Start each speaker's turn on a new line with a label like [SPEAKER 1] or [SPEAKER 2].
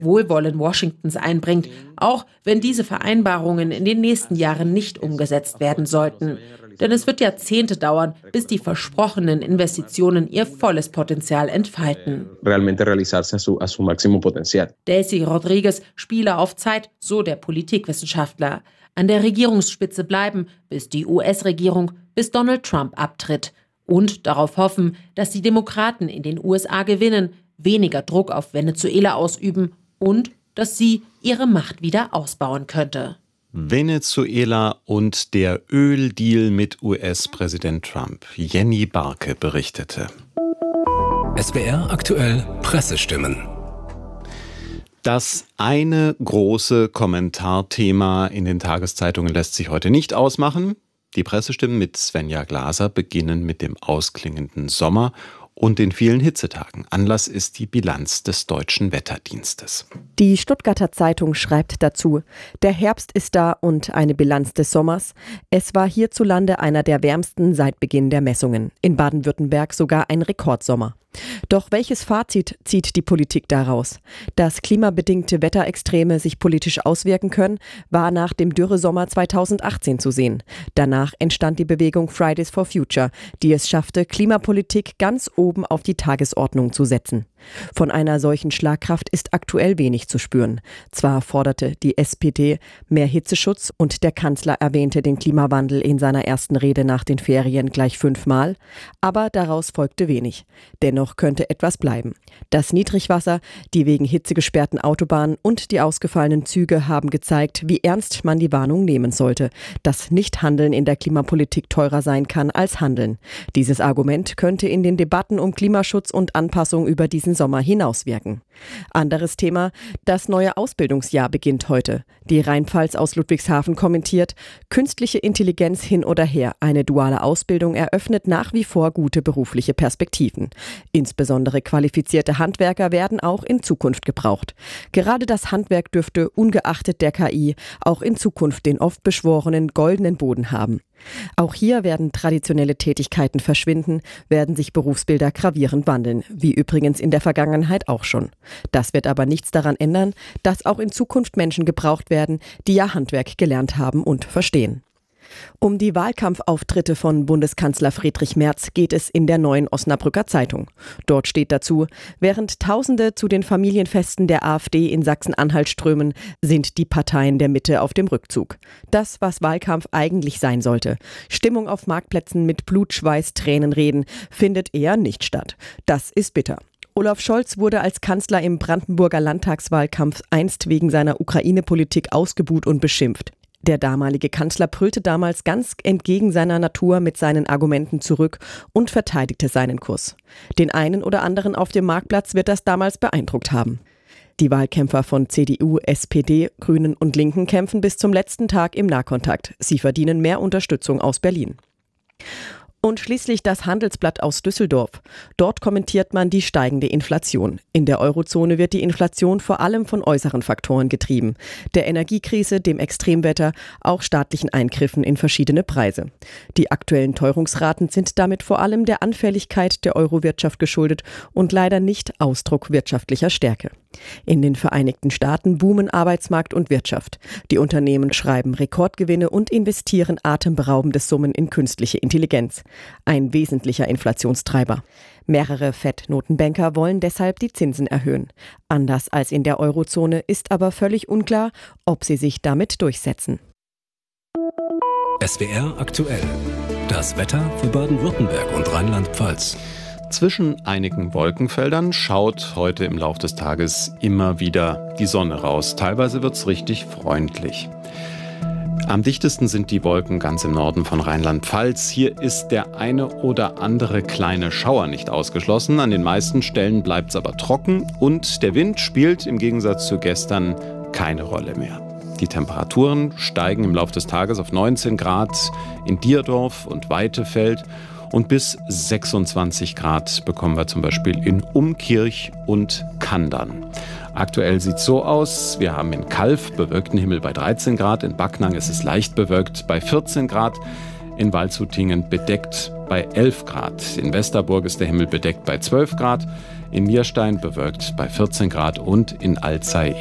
[SPEAKER 1] Wohlwollen Washingtons einbringt, auch wenn diese Vereinbarungen in den nächsten Jahren nicht umgesetzt werden sollten. Denn es wird Jahrzehnte dauern, bis die versprochenen Investitionen ihr volles Potenzial entfalten. Daisy Rodriguez spiele auf Zeit, so der Politikwissenschaftler. An der Regierungsspitze bleiben, bis die US-Regierung, bis Donald Trump abtritt. Und darauf hoffen, dass die Demokraten in den USA gewinnen, weniger Druck auf Venezuela ausüben und dass sie ihre Macht wieder ausbauen könnte.
[SPEAKER 2] Venezuela und der Öldeal mit US-Präsident Trump. Jenny Barke berichtete.
[SPEAKER 3] SWR aktuell Pressestimmen.
[SPEAKER 2] Das eine große Kommentarthema in den Tageszeitungen lässt sich heute nicht ausmachen. Die Pressestimmen mit Svenja Glaser beginnen mit dem ausklingenden Sommer und den vielen Hitzetagen. Anlass ist die Bilanz des Deutschen Wetterdienstes.
[SPEAKER 4] Die Stuttgarter Zeitung schreibt dazu: Der Herbst ist da und eine Bilanz des Sommers. Es war hierzulande einer der wärmsten seit Beginn der Messungen. In Baden-Württemberg sogar ein Rekordsommer. Doch welches Fazit zieht die Politik daraus? Dass klimabedingte Wetterextreme sich politisch auswirken können, war nach dem Dürresommer 2018 zu sehen. Danach entstand die Bewegung Fridays for Future, die es schaffte, Klimapolitik ganz oben auf die Tagesordnung zu setzen. Von einer solchen Schlagkraft ist aktuell wenig zu spüren. Zwar forderte die SPD mehr Hitzeschutz und der Kanzler erwähnte den Klimawandel in seiner ersten Rede nach den Ferien gleich 5-mal, aber daraus folgte wenig. Dennoch könnte etwas bleiben. Das Niedrigwasser, die wegen Hitze gesperrten Autobahnen und die ausgefallenen Züge haben gezeigt, wie ernst man die Warnung nehmen sollte, dass Nichthandeln in der Klimapolitik teurer sein kann als Handeln. Dieses Argument könnte in den Debatten um Klimaschutz und Anpassung über diesen Sommer hinauswirken. Anderes Thema: Das neue Ausbildungsjahr beginnt heute. Die Rheinpfalz aus Ludwigshafen kommentiert: Künstliche Intelligenz hin oder her, eine duale Ausbildung eröffnet nach wie vor gute berufliche Perspektiven. Insbesondere qualifizierte Handwerker werden auch in Zukunft gebraucht. Gerade das Handwerk dürfte ungeachtet der KI auch in Zukunft den oft beschworenen goldenen Boden haben. Auch hier werden traditionelle Tätigkeiten verschwinden, werden sich Berufsbilder gravierend wandeln, wie übrigens in der Vergangenheit auch schon. Das wird aber nichts daran ändern, dass auch in Zukunft Menschen gebraucht werden, die ja Handwerk gelernt haben und verstehen. Um die Wahlkampfauftritte von Bundeskanzler Friedrich Merz geht es in der Neuen Osnabrücker Zeitung. Dort steht dazu: Während Tausende zu den Familienfesten der AfD in Sachsen-Anhalt strömen, sind die Parteien der Mitte auf dem Rückzug. Das, was Wahlkampf eigentlich sein sollte, Stimmung auf Marktplätzen mit Blut, Schweiß, Tränen reden, findet eher nicht statt. Das ist bitter. Olaf Scholz wurde als Kanzler im Brandenburger Landtagswahlkampf einst wegen seiner Ukraine-Politik ausgebuht und beschimpft. Der damalige Kanzler brüllte damals ganz entgegen seiner Natur mit seinen Argumenten zurück und verteidigte seinen Kurs. Den einen oder anderen auf dem Marktplatz wird das damals beeindruckt haben. Die Wahlkämpfer von CDU, SPD, Grünen und Linken kämpfen bis zum letzten Tag im Nahkontakt. Sie verdienen mehr Unterstützung aus Berlin. Und schließlich das Handelsblatt aus Düsseldorf. Dort kommentiert man die steigende Inflation. In der Eurozone wird die Inflation vor allem von äußeren Faktoren getrieben. Der Energiekrise, dem Extremwetter, auch staatlichen Eingriffen in verschiedene Preise. Die aktuellen Teuerungsraten sind damit vor allem der Anfälligkeit der Eurowirtschaft geschuldet und leider nicht Ausdruck wirtschaftlicher Stärke. In den Vereinigten Staaten boomen Arbeitsmarkt und Wirtschaft. Die Unternehmen schreiben Rekordgewinne und investieren atemberaubende Summen in künstliche Intelligenz. Ein wesentlicher Inflationstreiber. Mehrere Fed-Notenbanker wollen deshalb die Zinsen erhöhen. Anders als in der Eurozone ist aber völlig unklar, ob sie sich damit durchsetzen.
[SPEAKER 3] SWR aktuell. Das Wetter für Baden-Württemberg und Rheinland-Pfalz.
[SPEAKER 2] Zwischen einigen Wolkenfeldern schaut heute im Laufe des Tages immer wieder die Sonne raus. Teilweise wird es richtig freundlich. Am dichtesten sind die Wolken ganz im Norden von Rheinland-Pfalz. Hier ist der eine oder andere kleine Schauer nicht ausgeschlossen. An den meisten Stellen bleibt es aber trocken und der Wind spielt im Gegensatz zu gestern keine Rolle mehr. Die Temperaturen steigen im Laufe des Tages auf 19 Grad in Dierdorf und Weitefeld. Und bis 26 Grad bekommen wir zum Beispiel in Umkirch und Kandern. Aktuell sieht es so aus: Wir haben in Calw bewölkten Himmel bei 13 Grad, in Backnang ist es leicht bewölkt bei 14 Grad, in Waldshutingen bedeckt bei 11 Grad. In Westerburg ist der Himmel bedeckt bei 12 Grad, in Nierstein bewölkt bei 14 Grad und in Alzey